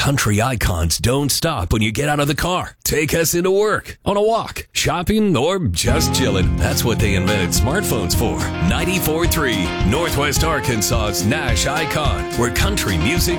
country icons don't stop when you get out of the car. Take us into work, on a walk, shopping, or just chilling. That's what they invented smartphones for. 94.3, Northwest Arkansas's Nash Icon, where country music